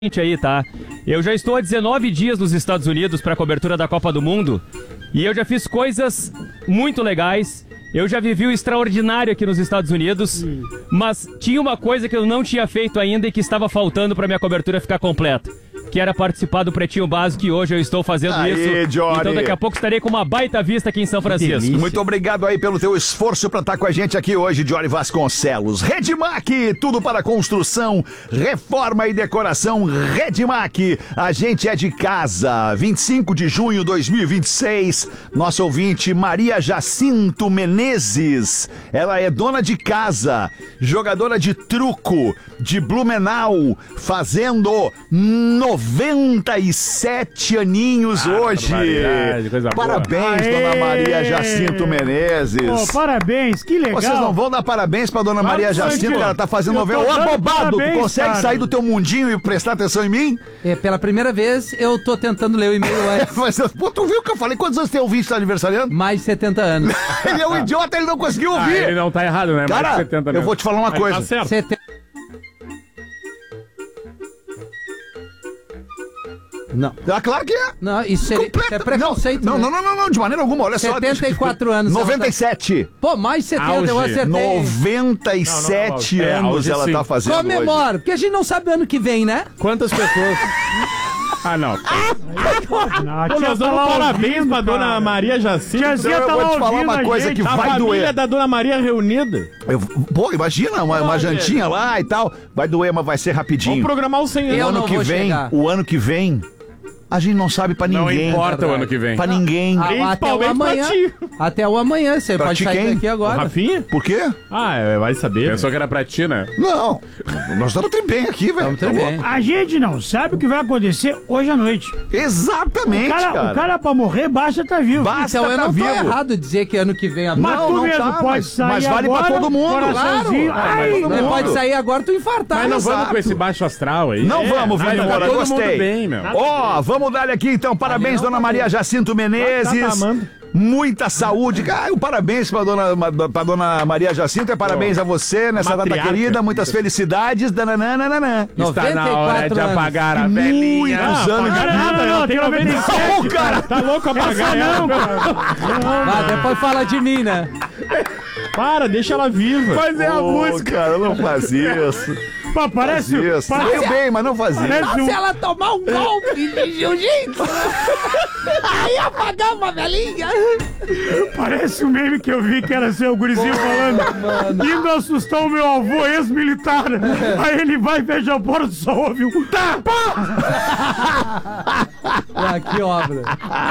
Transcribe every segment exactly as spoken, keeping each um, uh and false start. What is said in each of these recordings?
aí, tá? Eu já estou há dezenove dias nos Estados Unidos para a cobertura da Copa do Mundo e eu já fiz coisas muito legais. Eu já vivi o extraordinário aqui nos Estados Unidos, mas tinha uma coisa que eu não tinha feito ainda e que estava faltando para minha cobertura ficar completa, que era participar do Pretinho Básico, e hoje eu estou fazendo Aê, isso. Johnny. Então daqui a pouco estarei com uma baita vista aqui em São Francisco. Muito obrigado aí pelo teu esforço para estar com a gente aqui hoje, Johnny Vasconcelos. Redmac, tudo para construção, reforma e decoração. Redmac, a gente é de casa. vinte e cinco de junho de dois mil e vinte e seis, nosso ouvinte Maria Jacinto Menezes. Ela é dona de casa, jogadora de truco de Blumenau, fazendo noventa e sete aninhos ah, hoje. Parabéns, boa. dona Aê! Maria Jacinto Menezes. Oh, parabéns, que legal. Vocês não vão dar parabéns pra dona Maria Mas, Jacinto, que ela tá fazendo novela. Ô, abobado, tu consegue sair do teu mundinho e prestar atenção em mim? É, pela primeira vez eu tô tentando ler o e-mail antes. Mas, pô, tu viu o que eu falei? Quantos anos tem ouvinte tá aniversariando? Mais de setenta anos. Ele é um idiota, ele não conseguiu ouvir. Ah, ele não tá errado, né? Cara, Mais de setenta eu mesmo. vou te falar uma Mas coisa. Tá certo. setenta... Não. Ah, claro que é. Não, isso, seria, isso é preconceito. Não, né? não, não, não, não, de maneira alguma, olha só. setenta e quatro anos. noventa e sete. Pô, mais de setenta, Auge. eu acertei. noventa e sete Não, não, não. É, anos auge, ela sim. tá fazendo hoje. Comemora, porque a gente não sabe ano que vem, né? Quantas pessoas... Ah, não. Não, a Pô, tia nós tá damos lá parabéns ouvindo, pra dona cara. Maria Jacinto. Tiazinha Então, tá eu lá vou te falar ouvindo uma a coisa gente. que A vai família doer. da dona Maria reunida. Eu- pô, imagina, uma, uma jantinha lá e tal. Vai doer, mas vai ser rapidinho. Vamos programar o cem Eu O anos. ano não que vou vem, chegar. o ano que vem, a gente não sabe pra Não ninguém. importa o ano que vem. Pra ninguém. Ah, até o Principalmente amanhã. pra ti. Até o amanhã, você Pra pode ti sair quem? daqui agora. Rafinha? Por quê? Ah, é, vai saber. Pensou que era pra ti, né? Não. Nós estamos tri bem aqui, velho. Vamos ter bem. A gente não sabe o que vai acontecer hoje à noite. Exatamente, O cara, cara. o cara pra morrer basta tá vivo. Basta Então eu tá não tô vivo. errado dizer que ano que vem a Mas Não, tu não mesmo tá, pode mas- sair mas vale pra agora, todo mundo. coraçãozinho. Claro. Ai, Todo Não mundo. pode sair agora, tu infartar. Mas não vamos Exato. com esse baixo astral aí. Não vamos, Ah, Vini tá Moura, todo gostei. mundo bem, meu. Ó, vamos dar aqui então. Parabéns, não, dona tá Maria bom. Jacinto Menezes. Tá, tá amando. Muita saúde. Ah, um parabéns pra dona, pra dona Maria Jacinto. É parabéns a você nessa data matriarca. querida. Muitas felicidades. Dananana. Está na hora de noventa e quatro anos. apagar a Muitos velhinha. anos. Não, apagar Não, nada, não, ela não, tem tem noventa e sete. Não, cara. Tá louco apagar ela? Não, cara. Ah, depois fala de mim, né? Para, deixa ela viva. Mas é a música. Cara, não faz isso. Pô, parece, Isso. parece, Veio bem, mas não faz isso. parece Se um, ela tomar um golpe de jiu-jitsu, aí apagar uma velhinha. parece um meme que eu vi que era seu gurizinho falando. Indo assustar o meu avô ex-militar. Aí ele vai fechar a porta e só ouve um tá, pá! Ah, que obra.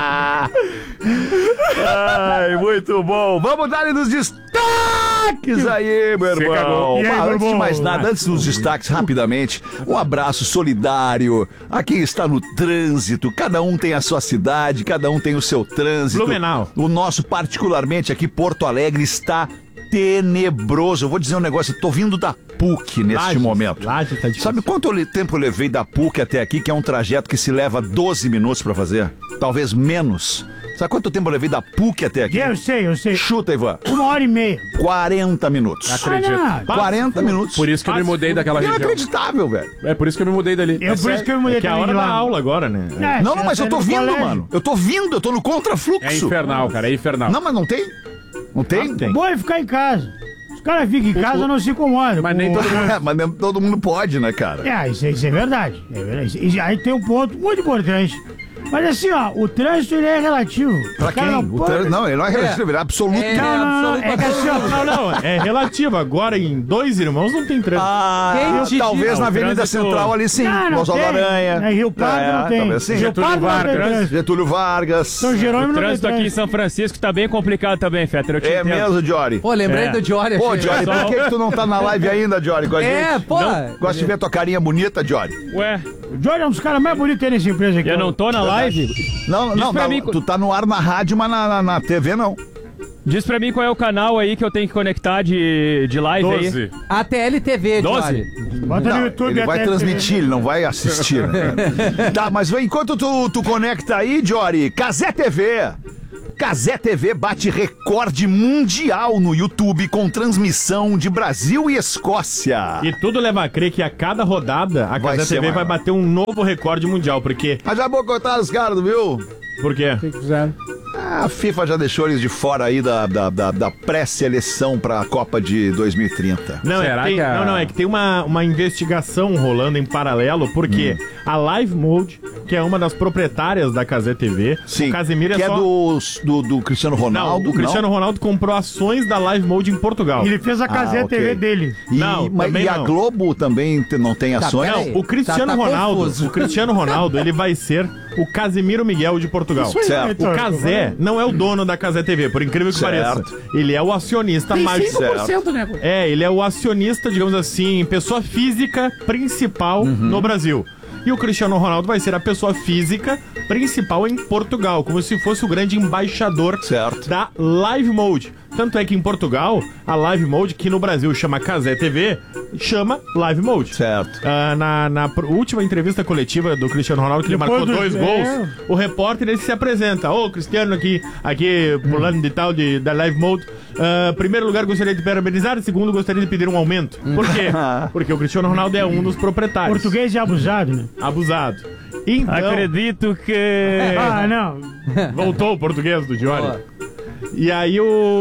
Ai, muito bom. Vamos dar nos destaques aí, meu Você irmão. cagou. E aí, Ah, meu antes de irmão? mais nada, antes dos destaques, rapidamente, um abraço solidário a quem está no trânsito. Cada um tem a sua cidade, cada um tem o seu trânsito. Blumenau. O nosso, particularmente aqui, Porto Alegre, está tenebroso. Eu vou dizer um negócio, eu tô vindo da P U C neste Lages, momento. Lages tá difícil. Sabe quanto le- tempo eu levei da P U C até aqui, que é um trajeto que se leva doze minutos pra fazer? Talvez menos. Sabe quanto tempo eu levei da P U C até aqui? Eu sei, eu sei. Chuta, Ivan. Uma hora e meia. quarenta minutos. Acredito. Ah, não. quarenta minutos. Por isso que eu me mudei daquela região. Inacreditável, velho. É por isso que eu me mudei dali. Eu, por isso que eu me mudei É que é a também hora de da lá. aula agora, né? É, Não, você não, mas tá eu tô indo no vindo, colégio. mano. Eu tô vindo, eu tô no É contrafluxo. infernal, cara, é infernal. Não, mas não tem? Não tem? tem. Bom é ficar em casa. Os caras ficam em casa, não se incomodam. Mas nem Com- todo mundo. É, mas nem todo mundo pode, né, cara? É, isso, isso é verdade. É verdade. E aí tem um ponto muito importante. Mas assim, ó, o trânsito ele é relativo. Pra Os caras quem? Não, O podem- trânsito- não, ele não é relativo, ele é absoluto. É. não, não, não, não, é que assim, ó, Não, não, é relativo. Agora em Dois Irmãos não tem trânsito. Ah, Quem te talvez diz? na Não, Avenida trânsito- Central ali sim. Não, não Oswaldo tem. Aranha. Na Rio Pardo É, não tem. talvez sim. Rio Getúlio Pardo não tem Vargas. trânsito. Getúlio Vargas. São Jerônimo O não tem trânsito aqui em trânsito. São Francisco tá bem complicado também, Fetter. Eu te É entendo. mesmo, Jory? Pô, lembrei É. do Jory. Pô, achei- Jory, por que, que tu não tá na live ainda, Jory, com a gente? É, pô. Não? Gosto de ver tua carinha bonita, Jory. Ué, O Johnny é um dos caras mais bonitos que tem nessa empresa aqui. eu não tô na live? Não, não, pra não, mim- tu tá no ar na rádio, mas na, na, na T V não. Diz pra mim qual é o canal aí que eu tenho que conectar de, de live aí. Doze. A T L T V, Doze? Jory. Bota no Não, YouTube ele vai até- transmitir, ele não vai assistir. Né? Tá, mas enquanto tu, tu conecta aí, Jory, Cazé T V. Cazé T V bate recorde mundial no YouTube com transmissão de Brasil e Escócia. E tudo leva a crer que a cada rodada a Vai Cazé ser T V maior. vai bater um novo recorde mundial, porque... Mas já vou cortar os caras, viu? Por quê? O que que fizeram? A FIFA já deixou eles de fora aí da, da, da, da pré-seleção pra Copa de dois mil e trinta. Não, é Será que tem, que a- não, não, é que tem uma, uma investigação rolando em paralelo, porque Hum. a Live Mode, que é uma das proprietárias da Cazé T V, Sim, o Casemiro que é é só... do, do, do Cristiano Não, Ronaldo. o Cristiano Ronaldo comprou ações da Live Mode em Portugal. Ele fez a Cazé Ah, ok. T V dele. E, Não, mas, também e a não. Globo também te- não tem ações? peraí. Não, o Cristiano Tá- tá Ronaldo, confuso. o Cristiano Ronaldo, ele vai ser o Casemiro Miguel de Portugal. Isso aí, Certo. Heitor, O Cazé não é o dono da Cazé T V, por incrível que Certo. pareça. Ele é o acionista Tem mais... cinco por cento, né? pô? É, ele é o acionista, digamos assim, pessoa física principal Uhum. no Brasil. E o Cristiano Ronaldo vai ser a pessoa física principal em Portugal, como se fosse o grande embaixador Certo. da Live Mode. Tanto é que em Portugal, a Live Mode, que no Brasil chama Cazé T V, chama Live Mode. Certo. Ah, na, na pr- última entrevista coletiva do Cristiano Ronaldo, que ele Depois marcou do- dois é. gols, o repórter ele se apresenta. Ô, Cristiano aqui, aqui pulando de tal, de, da Live Mode. Ah, primeiro lugar, gostaria de parabenizar. Segundo, gostaria de pedir um aumento. Por quê? Porque o Cristiano Ronaldo é um dos proprietários. Português de abusado, né? Abusado. Então, Acredito que... Ah, não. voltou o português do Diori. E aí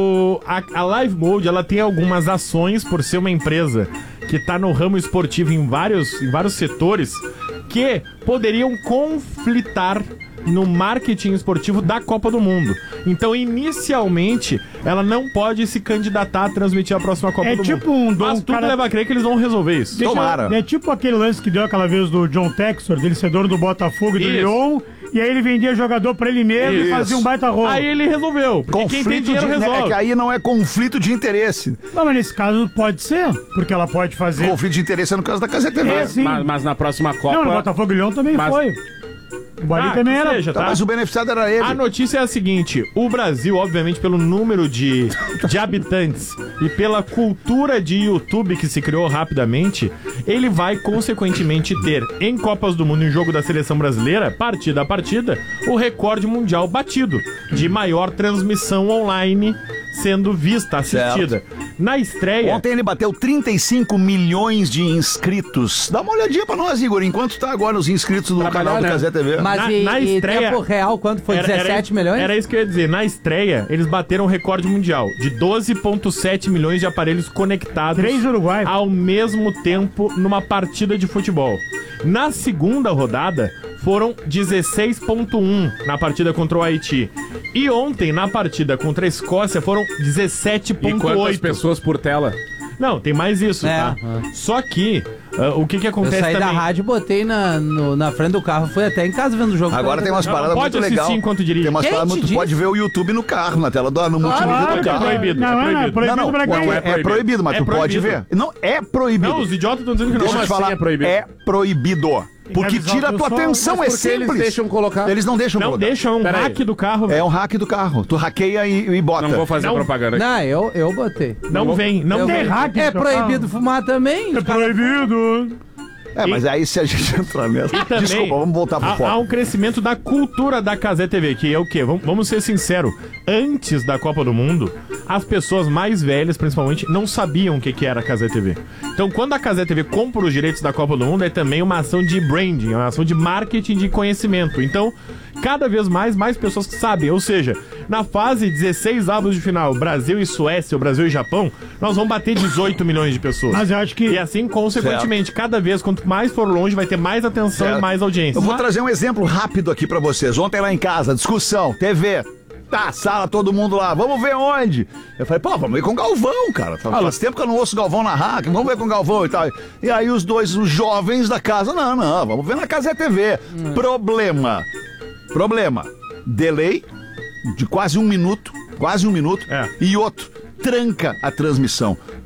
o a, a Live Mode, ela tem algumas ações por ser uma empresa que tá no ramo esportivo em vários, em vários setores que poderiam conflitar no marketing esportivo da Copa do Mundo. Então, inicialmente, ela não pode se candidatar a transmitir a próxima Copa É do tipo Mundo. um dom, Mas tudo cara- leva a crer que eles vão resolver isso. Deixa eu- Tomara. É tipo aquele lance que deu aquela vez do John Textor, dele ser dono do Botafogo e do Isso. Lyon, e aí ele vendia jogador pra ele mesmo Isso. e fazia um baita rolo. Aí ele resolveu. Porque quem tem Conflito dinheiro de, né, resolve. é que aí não é conflito de interesse. Não, mas nesse caso pode ser, porque ela pode fazer. Conflito de interesse é no caso da Cazé T V. É, sim. Mas, mas na próxima Copa. Não, no Botafogo e Lyon também Mas- foi. O Bahia Ah, também que era. seja, Tá, tá? mas o beneficiado era ele. A notícia é a seguinte: o Brasil, obviamente, pelo número de, de habitantes e pela cultura de YouTube que se criou rapidamente, ele vai, consequentemente, ter em Copas do Mundo, em jogo da seleção brasileira, partida a partida, o recorde mundial batido de maior transmissão online sendo vista, assistida. Na estreia. Ontem ele bateu trinta e cinco milhões de inscritos. Dá uma olhadinha pra nós, Igor, enquanto tá agora os inscritos no Trabalhar, canal do né? Cazé T V. Mas Na- e, na e estreia- tempo real, quanto foi? Era- era dezessete isso- milhões? Era isso que eu ia dizer. Na estreia, eles bateram o recorde mundial de doze vírgula sete milhões de aparelhos conectados Três Uruguai. ao mesmo tempo numa partida de futebol. Na segunda rodada, foram dezesseis vírgula um na partida contra o Haiti. E ontem, na partida contra a Escócia, foram dezessete E vírgula quantas oito. pessoas por tela? Não, tem mais isso, É. tá? Só que, ah, o que que Eu acontece saí da também... rádio, botei na, no- na frente do carro, fui até em casa vendo o jogo. Agora tem umas Não, paradas pode muito assistir legais. enquanto dirige. Tem umas Quem paradas te muito... Tu disse? pode ver o YouTube no carro, na tela do no multimídia Claro do que carro. é proibido, Não, é não, não, é proibido. proibido Não, não, pra é, quem? é é proibido. proibido, mas É tu pode proibido. ver. Não, é proibido. Não, os idiotas estão dizendo que não. Deixa eu te Como falar, assim é proibido? é proibido. Porque avisar tira o a tua pessoal, atenção, é Mas por que simples. eles deixam colocar? Eles não deixam Não colocar. deixa, é um Pera aí. hack do carro. É um hack do carro. Tu hackeia e, e bota. Não vou fazer Não. propaganda aqui. Não, eu, eu botei. Não vem, não Eu- vem. hack É do proibido fumar também? É proibido. É, mas aí se a gente entrar nessa... Também, Desculpa, vamos voltar pro há, há foco. um crescimento da cultura da Cazé T V, que é o quê? Vamos, vamos ser sinceros. Antes da Copa do Mundo, as pessoas mais velhas, principalmente, não sabiam o que, que era a Cazé T V. Então, quando a Cazé T V compra os direitos da Copa do Mundo, é também uma ação de branding, é uma ação de marketing de conhecimento. Então, cada vez mais, mais pessoas sabem. Ou seja, na fase dezesseis avos de final, Brasil e Suécia, ou Brasil e Japão, nós vamos bater dezoito milhões de pessoas. Mas eu acho que. E assim, consequentemente, cada vez, quanto mais for longe, vai ter mais atenção Certo. e mais audiência. Eu vou trazer um exemplo rápido aqui pra vocês. Ontem lá em casa, discussão, T V. Tá, sala, todo mundo lá. Vamos ver onde? Eu falei, pô, vamos ver com o Galvão, cara. Faz tempo que eu não ouço o Galvão na rádio. Vamos ver com o Galvão e tal. E aí os dois, os jovens da casa, não, não, vamos ver na Cazé T V. Problema. Problema. Delay de quase um minuto. Quase um minuto. É. E outro. Tranca a transmissão.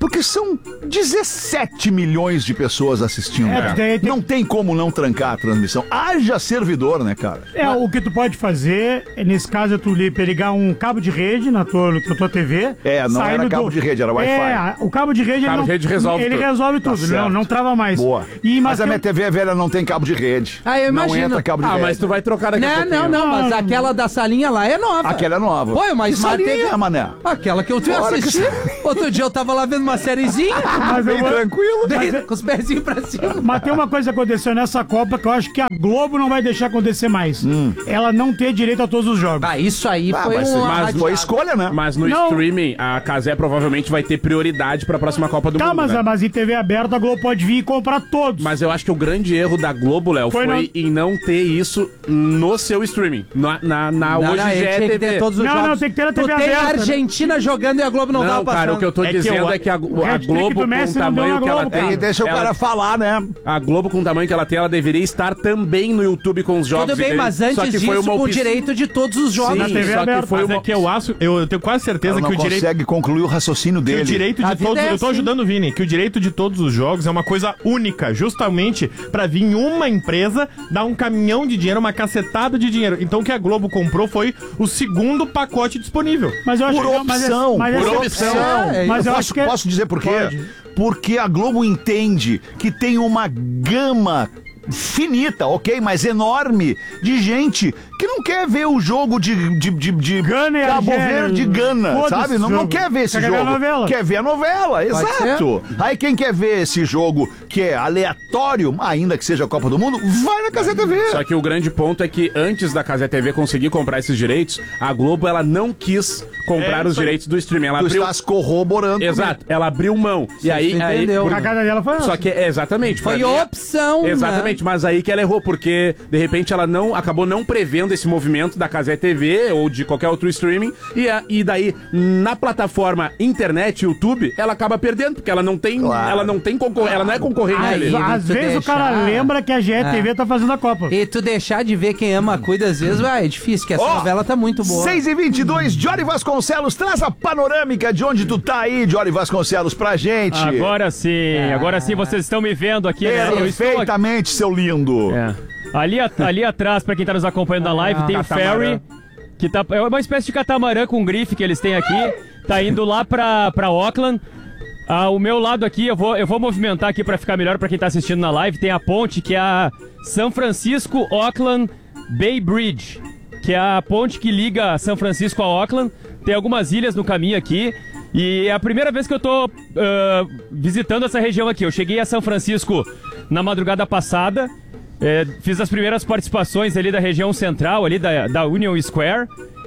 Porque são dezessete milhões de pessoas assistindo. É, cara. tem- tem- Não tem como não trancar a transmissão. Haja servidor, né, cara? É, o que tu pode fazer, é, nesse caso, é tu li- ligar um cabo de rede na tua, na tua T V. É, não saindo era cabo de rede, era Wi-Fi. É, o cabo de rede, Cabo ele, não, de rede resolve ele tudo. resolve Tá tudo, não, certo. não trava mais. Boa. E, Mas a tem- minha T V velha não tem cabo de rede. Ah, eu Não imagino. entra cabo de Ah, rede. mas tu vai trocar daqui a Não, pouquinho. não, não, Não, mas não. aquela da salinha lá é nova. Aquela é nova. Pô, mas Que Smart T V salinha, mané. Aquela que eu fui Fora que assistir. Outro dia eu tava lá vendo uma sériezinha. Mas eu Bem vou- tranquilo. Daí, com os pezinhos pra cima. Mas tem uma coisa que aconteceu nessa Copa que eu acho que a Globo não vai deixar acontecer mais. Ela não ter direito a todos os jogos. Ah, isso aí Ah, foi mas, um. mas foi escolha, né? Mas no Não. streaming, a Cazé provavelmente vai ter prioridade pra próxima Copa do Tá, Mundo. mas, né? mas em T V aberta a Globo pode vir e comprar todos. Mas eu acho que o grande erro da Globo, Léo, Foi foi, não. em não ter isso no seu streaming. Na, na, na Não, hoje não, ele já é tinha que T V. ter todos os Não, jogos. não, tem que ter na T V Tu tem a aberta, né? Argentina jogando e a Globo não, tava Não, passando. cara, o que eu tô É que dizendo eu- é que a, a Hat-trick Globo, do com Messi o não deu tamanho na que ela Globo, tem... Aí deixa o ela- cara falar, né? A Globo, com o tamanho que ela tem, ela deveria estar também no YouTube com os jogos. Tudo bem, entendeu? mas Só antes que disso, foi uma com o opção- direito de todos os jogos. Sim, Na T V só aberta. que foi Mas uma... é que eu acho, eu, eu tenho quase certeza Ela não que o direito. consegue concluir o raciocínio Que dele. o direito A de vida todos. é Eu tô assim. ajudando o Vini, que o direito de todos os jogos é uma coisa única, justamente pra vir uma empresa dar um caminhão de dinheiro, uma cacetada de dinheiro. Então o que a Globo comprou foi o segundo pacote disponível. Mas eu acho Por que mas é- opção, mas por essa- opção. É, mas eu posso, acho que é- posso dizer por quê? Pode. Porque a Globo entende que tem uma gama finita, ok, mas enorme, de gente que não quer ver o jogo de, de, de, de Gana e Cabo Argélia. Verde e Gana, Foda-se sabe? Não, esse não jogo. quer ver esse Quer ver jogo. a novela. Quer ver a novela, exato. Aí quem quer ver esse jogo que é aleatório, ainda que seja a Copa do Mundo, vai na Cazé T V. Só que o grande ponto é que antes da Cazé T V conseguir comprar esses direitos, a Globo ela não quis comprar É os isso aí. direitos do streaming. Ela Tu abriu... estás corroborando. Exato, ela abriu mão. E aí, tu aí entendeu. por- A cagada dela foi essa. Só que é exatamente Foi pra mim, opção. Exatamente, mas aí que ela errou, porque de repente ela não acabou não prevendo esse movimento da Cazé T V ou de qualquer outro streaming, e, a- e daí na plataforma internet, YouTube, ela acaba perdendo, porque ela não tem, Claro. ela não tem concorrência, ela não é concorrente Aí, ali. Às tu vezes o cara deixar- lembra que a G E T V tá fazendo a Copa. E tu deixar de ver quem ama cuida, às vezes, vai, é difícil, que essa Ó, novela tá muito boa. seis e vinte e dois, Jory Vasconcelos, traz a panorâmica de onde tu tá aí, Jory Vasconcelos, pra gente. Agora sim, agora sim vocês estão me vendo aqui, né? Eu estou aqui. Perfeitamente, seu lindo. É. Ali, a- ali atrás, pra quem tá nos acompanhando na live, tem o Catamarã. ferry, que tá, é uma espécie de catamarã com grife que eles têm aqui. Tá indo lá pra, pra Auckland. Ah, o meu lado aqui, eu vou, eu vou movimentar aqui pra ficar melhor pra quem tá assistindo na live. Tem a ponte que é a São Francisco Auckland Bay Bridge, que é a ponte que liga São Francisco a Auckland. Tem algumas ilhas no caminho aqui. E é a primeira vez que eu tô ah, visitando essa região aqui. Eu cheguei a São Francisco na madrugada passada. É, fiz as primeiras participações ali da região central, ali da, da Union Square.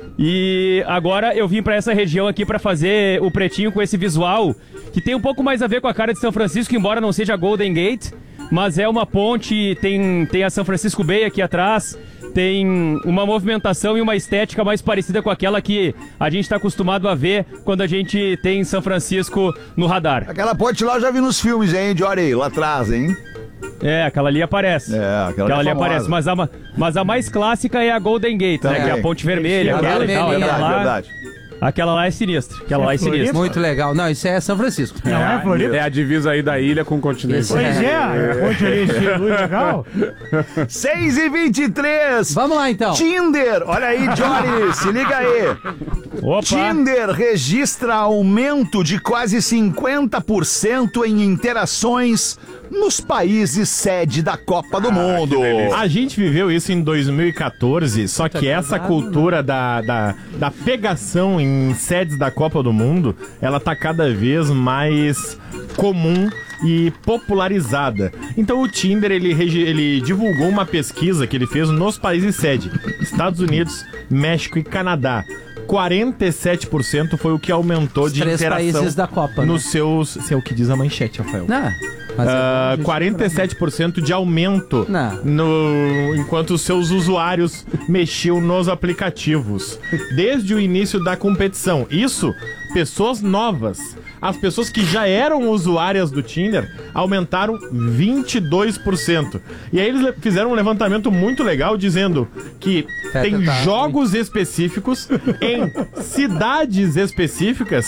E agora eu vim pra essa região aqui pra fazer o pretinho com esse visual, que tem um pouco mais a ver com a cara de São Francisco, embora não seja Golden Gate, mas é uma ponte, tem, tem a São Francisco Bay aqui atrás, tem uma movimentação e uma estética mais parecida com aquela que a gente tá acostumado a ver quando a gente tem São Francisco no radar. Aquela ponte lá eu já vi nos filmes, hein, Jory? Lá atrás, hein? É, aquela ali aparece. É, aquela, Aquela ali é famosa. aparece, mas a, ma- mas a mais clássica é a Golden Gate, né? Também. Que é a ponte vermelha, A aquela e tal. vermelhinha. Aquela Verdade, lá, verdade. aquela lá é sinistra. Aquela lá é Floripa? sinistra. Muito legal. Não, isso é São Francisco. Não é, Floripa? É a divisa aí da ilha com o continente. Isso. Pois é, a ponte ali, esse luz legal. seis e vinte e três. Vamos lá, então. Tinder, olha aí, Jory, se liga aí. Opa! Tinder registra aumento de quase cinquenta por cento em interações nos países sede da Copa do Mundo. A gente viveu isso em dois mil e quatorze, só que essa cultura da, da, da pegação em sedes da Copa do Mundo, ela tá cada vez mais comum e popularizada. Então o Tinder, ele, regi- ele divulgou uma pesquisa que ele fez nos países sede, Estados Unidos, México e Canadá. quarenta e sete por cento foi o que aumentou Os de três interação países da Copa, né? nos seus... Se é o que diz a manchete, Rafael. Não, mas é bom a Ah, gente quarenta e sete por cento de aumento Não. no, enquanto os seus usuários mexiam nos aplicativos. Desde o início da competição. Isso, pessoas novas. As pessoas que já eram usuárias do Tinder aumentaram vinte e dois por cento. E aí eles le- fizeram um levantamento muito legal dizendo que É, tem tá. jogos específicos em cidades específicas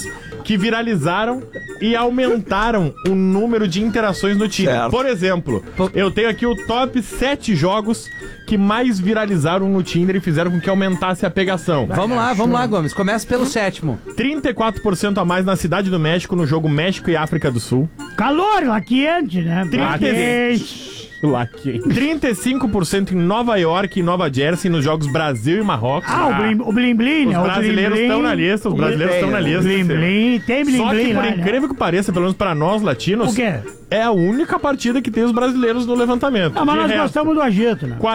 que viralizaram e aumentaram o número de interações no Tinder. Certo. Por exemplo, eu tenho aqui o top sete jogos que mais viralizaram no Tinder e fizeram com que aumentasse a pegação. Vamos lá, vamos lá, Gomes. Começa pelo sétimo. trinta e quatro por cento a mais na Cidade do México no jogo México e África do Sul. Calor, lá quente, né? Lá quente. Lá quente. trinta e cinco por cento em Nova York e Nova Jersey nos jogos Brasil e Marrocos. Ah, o Blim, o Blim Blim, né? Os brasileiros estão na lista, os brasileiros estão na lista. Blim Blim, tem Blim Só que, Blim por lá, incrível né? que pareça, pelo menos pra nós latinos, O quê? é a única partida que tem os brasileiros no levantamento. Ah, mas De nós resto, gostamos do agito, né?